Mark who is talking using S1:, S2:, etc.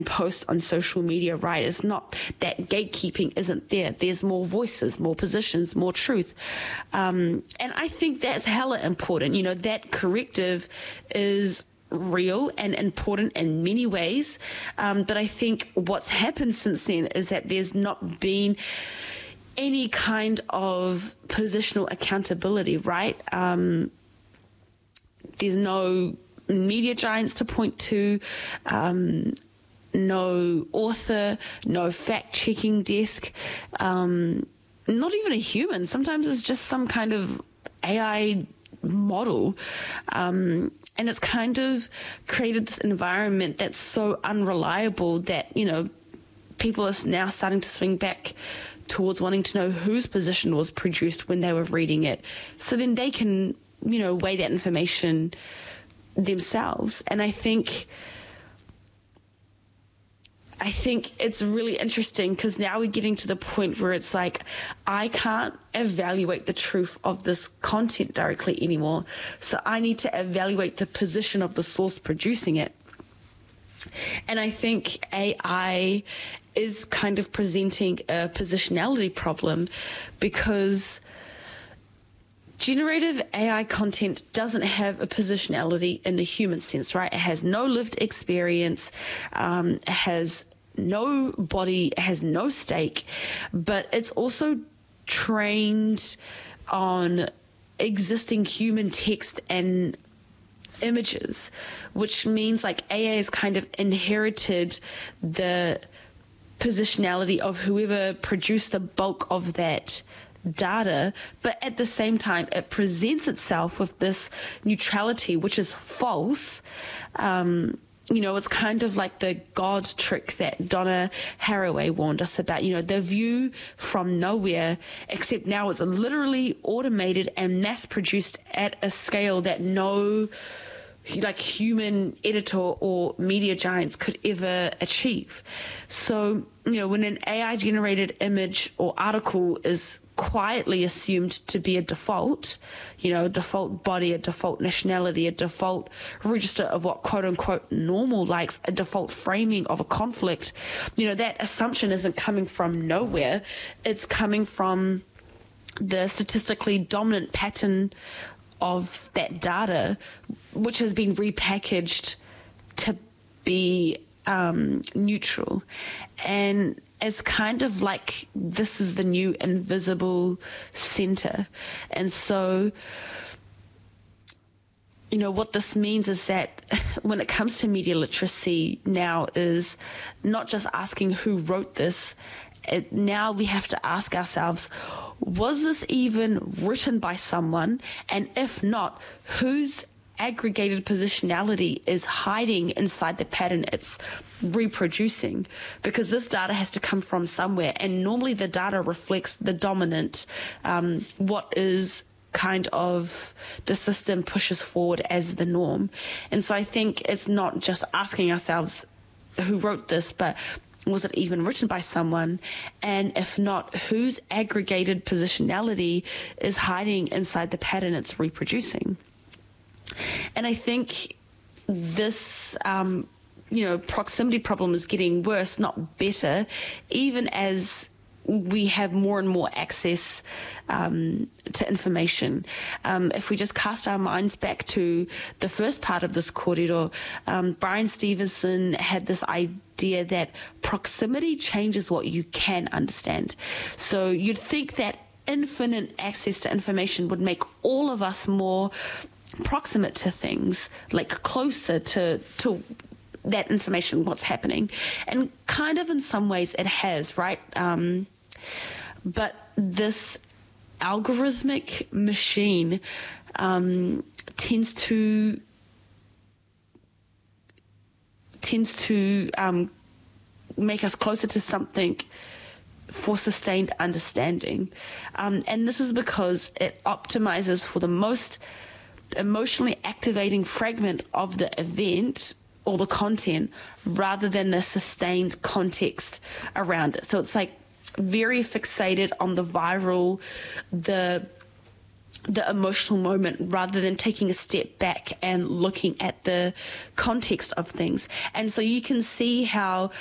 S1: post on social media, right? It's not that gatekeeping isn't there. There's more voices, more positions, more truth. And I think that's hella important. You know, that corrective is real and important in many ways. But I think what's happened since then is that there's not been any kind of positional accountability, right? There's no media giants to point to, no author, no fact-checking desk, not even a human. Sometimes it's just some kind of AI model. And it's kind of created this environment that's so unreliable that, you know, people are now starting to swing back towards wanting to know whose position was produced when they were reading it. So then they can, you know, weigh that information themselves. And I think it's really interesting because now we're getting to the point where it's like, I can't evaluate the truth of this content directly anymore. So I need to evaluate the position of the source producing it. And I think AI is kind of presenting a positionality problem because generative AI content doesn't have a positionality in the human sense, right? It has no lived experience, it has no body, it has no stake, but it's also trained on existing human text and images, which means like AI has kind of inherited the positionality of whoever produced the bulk of that data, but at the same time it presents itself with this neutrality which is false. You know, it's kind of like the God trick that Donna Haraway warned us about, you know, the view from nowhere, except now it's literally automated and mass produced at a scale that no like human editor or media giants could ever achieve. So, you know, when an AI generated image or article is quietly assumed to be a default, you know, default body, a default nationality, a default register of what quote unquote normal likes, a default framing of a conflict, you know, that assumption isn't coming from nowhere. It's coming from the statistically dominant pattern of that data, which has been repackaged to be neutral. And it's kind of like this is the new invisible center. And so, you know, what this means is that when it comes to media literacy now is not just asking who wrote this, now we have to ask ourselves, was this even written by someone? And if not, whose aggregated positionality is hiding inside the pattern it's reproducing? Because this data has to come from somewhere, and normally the data reflects the dominant, what is kind of the system pushes forward as the norm. And so I think it's not just asking ourselves who wrote this, but was it even written by someone? And if not, whose aggregated positionality is hiding inside the pattern it's reproducing? And I think this, you know, proximity problem is getting worse, not better, even as we have more and more access to information. If we just cast our minds back to the first part of this corridor, Brian Stevenson had this idea that proximity changes what you can understand. So you'd think that infinite access to information would make all of us more proximate to things, like closer to that information, what's happening. And kind of in some ways it has, right? But this algorithmic machine tends to make us closer to something for sustained understanding. And this is because it optimizes for the most emotionally activating fragment of the event or the content rather than the sustained context around it. So it's like very fixated on the viral, the the emotional moment rather than taking a step back and looking at the context of things. And so you can see how